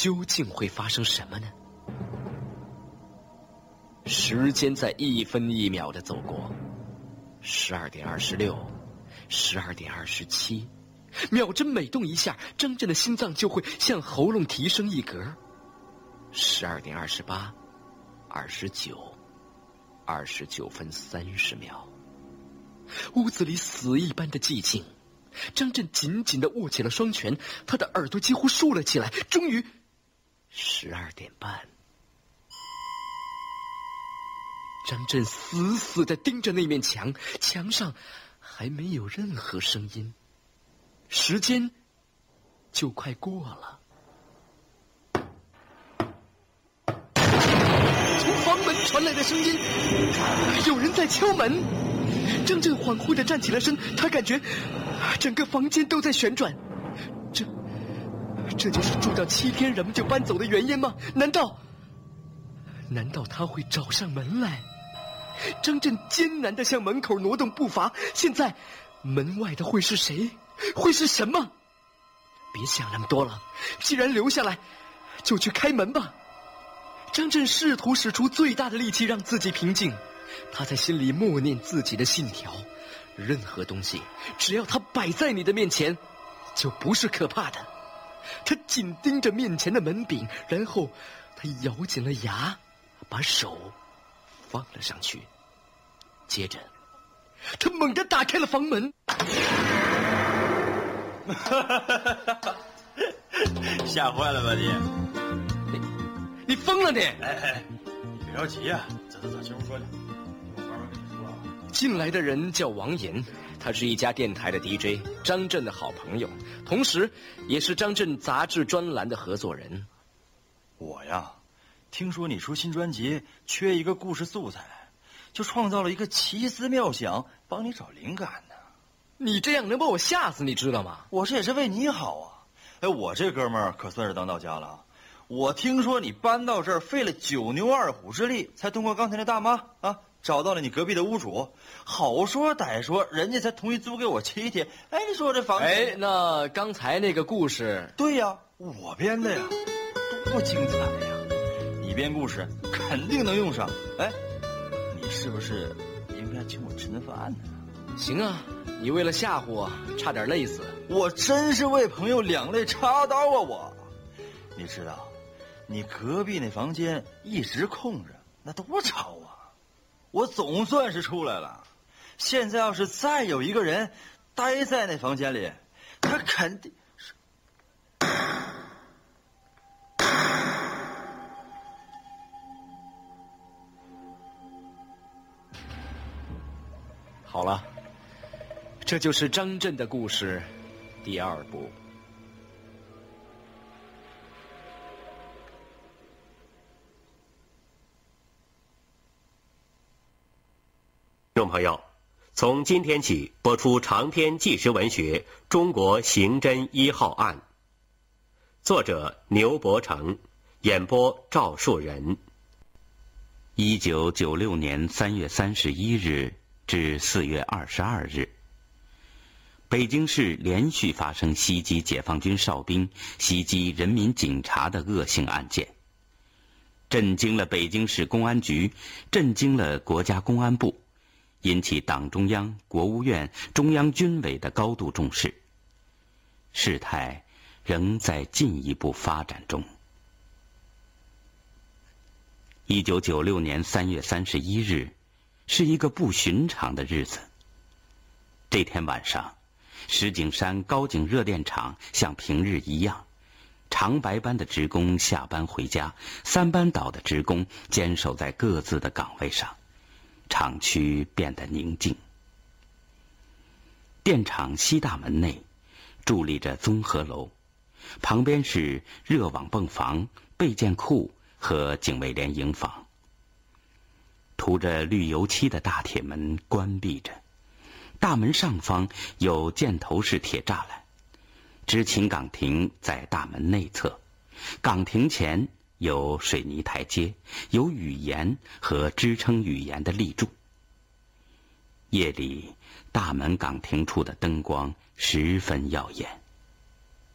究竟会发生什么呢？时间在1分1秒的走过，12点26， 12点27，秒针每动一下，张震的心脏就会向喉咙提升一格。12点28， 29， 29分30秒。屋子里死一般的寂静，张震紧紧地握起了双拳，他的耳朵几乎竖了起来。终于12点半，张震死死地盯着那面墙，墙上还没有任何声音，时间就快过了。从房门传来的声音，有人在敲门。张震恍惚地站起了身，他感觉整个房间都在旋转。这就是住到7天人们就搬走的原因吗？难道他会找上门来？张震艰难地向门口挪动步伐，现在门外的会是谁？会是什么？别想那么多了，既然留下来，就去开门吧。张震试图使出最大的力气让自己平静，他在心里默念自己的信条：任何东西只要它摆在你的面前，就不是可怕的。他紧盯着面前的门柄，然后他咬紧了牙，把手放了上去。接着他猛地打开了房门。 吓坏了吧你？ 你疯了你！ 哎，你别着急呀，走，进屋说去。我慢慢跟你说啊。 进来的人叫王岩，他是一家电台的 DJ， 张震的好朋友，同时也是张震杂志专栏的合作人。 我呀，听说你出新专辑缺一个故事素材，就创造了一个奇思妙想，帮你找灵感呢。 你这样能把我吓死，你知道吗？ 我这也是为你好啊。哎，我这哥们儿可算是当到家了。我听说你搬到这儿费了9牛2虎之力，才通过刚才那大妈啊找到了你隔壁的屋主。好说歹说，人家才同意租给我7天。哎，你说这房子…… 哎，那刚才那个故事…… 对呀，我编的呀，多精彩呀！你编故事肯定能用上。哎，你是不是应该请我吃顿饭呢？ 行啊，你为了吓唬我，差点累死。 我真是为朋友两肋插刀啊！我，你知道，你隔壁那房间一直空着，那多吵啊！我总算是出来了。现在要是再有一个人待在那房间里，他肯定是…… 好了，这就是张震的故事第2部。 听众朋友，从今天起播出长篇纪实文学《中国刑侦1号案》，作者牛伯成，演播赵树人。 1996年3月31日至4月22日，北京市连续发生袭击解放军哨兵、袭击人民警察的恶性案件，震惊了北京市公安局，震惊了国家公安部，引起党中央、国务院、中央军委的高度重视。事态仍在进一步发展中。1996年3月31日是一个不寻常的日子。这天晚上，石景山高井热电厂像平日一样，长白班的职工下班回家，3班倒的职工坚守在各自的岗位上，厂区变得宁静。电厂西大门内伫立着综合楼，旁边是热网泵房、备件库和警卫连营房。涂着绿油漆的大铁门关闭着，大门上方有箭头式铁栅栏，执勤岗亭在大门内侧，岗亭前有水泥台阶，有语言和支撑语言的立柱。夜里，大门岗亭处的灯光十分耀眼。